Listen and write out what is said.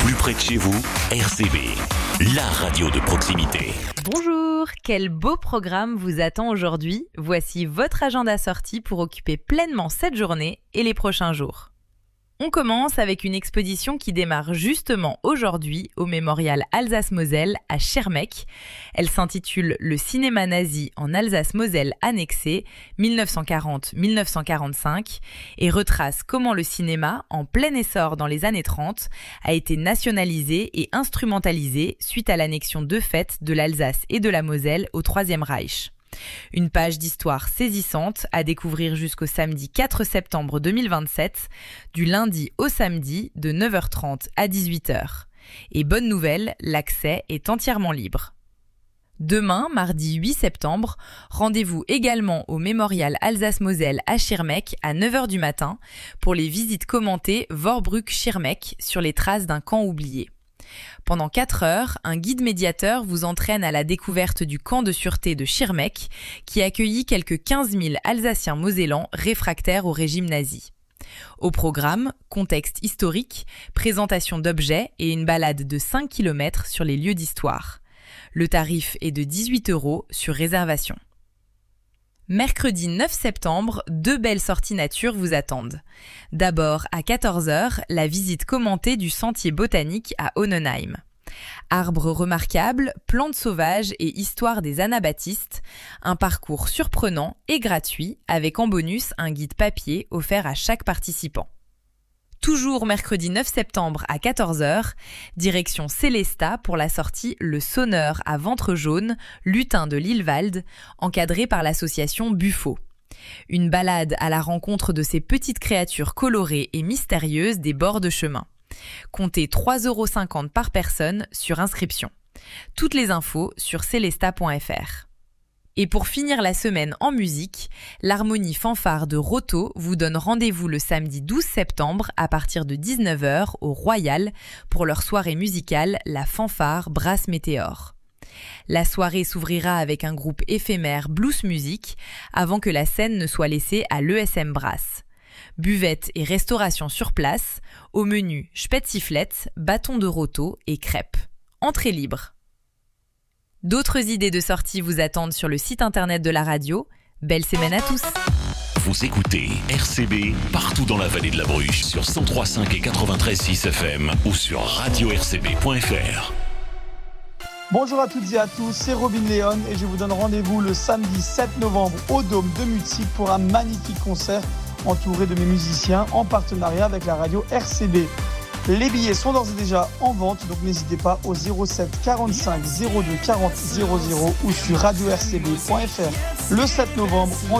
plus près de chez vous, RCB, la radio de proximité. Bonjour, quel beau programme vous attend aujourd'hui. Voici votre agenda sortie pour occuper pleinement cette journée et les prochains jours. On commence avec une exposition qui démarre justement aujourd'hui au mémorial Alsace-Moselle à Schirmeck. Elle s'intitule « Le cinéma nazi en Alsace-Moselle annexé 1940-1945 » et retrace comment le cinéma, en plein essor dans les années 30, a été nationalisé et instrumentalisé suite à l'annexion de fait de l'Alsace et de la Moselle au Troisième Reich. Une page d'histoire saisissante à découvrir jusqu'au samedi 4 septembre 2027, du lundi au samedi de 9h30 à 18h. Et bonne nouvelle, l'accès est entièrement libre. Demain, mardi 8 septembre, rendez-vous également au mémorial Alsace-Moselle à Schirmeck à 9h du matin pour les visites commentées Vorbrück-Schirmeck sur les traces d'un camp oublié. Pendant 4 heures, un guide médiateur vous entraîne à la découverte du camp de sûreté de Schirmeck qui accueillit quelques 15 000 Alsaciens mosellans réfractaires au régime nazi. Au programme, contexte historique, présentation d'objets et une balade de 5 km sur les lieux d'histoire. Le tarif est de 18 € sur réservation. Mercredi 9 septembre, 2 belles sorties nature vous attendent. D'abord, à 14h, la visite commentée du sentier botanique à Onnenheim. Arbres remarquables, plantes sauvages et histoire des anabaptistes, un parcours surprenant et gratuit avec en bonus un guide papier offert à chaque participant. Toujours mercredi 9 septembre à 14h, direction Célestat pour la sortie Le Sonneur à ventre jaune, lutin de Lillewald, encadré par l'association Buffo. Une balade à la rencontre de ces petites créatures colorées et mystérieuses des bords de chemin. Comptez 3,50 € par personne sur inscription. Toutes les infos sur celesta.fr. Et pour finir la semaine en musique, l'harmonie fanfare de Roto vous donne rendez-vous le samedi 12 septembre à partir de 19h au Royal pour leur soirée musicale La Fanfare Brass Météore. La soirée s'ouvrira avec un groupe éphémère blues music avant que la scène ne soit laissée à l'ESM Brass. Buvette et restauration sur place, au menu spätziflette, bâton de Roto et crêpes. Entrée libre. D'autres idées de sortie vous attendent sur le site internet de la radio. Belle semaine à tous. Vous écoutez RCB partout dans la vallée de la Bruche sur 103.5 et 93.6 FM ou sur radio-rcb.fr. Bonjour à toutes et à tous, c'est Robin Léon et je vous donne rendez-vous le samedi 7 novembre au Dôme de Mutzig pour un magnifique concert entouré de mes musiciens en partenariat avec la radio RCB. Les billets sont d'ores et déjà en vente, donc n'hésitez pas au 07 45 02 40 00 ou sur radio-rcb.fr. Le 7 novembre,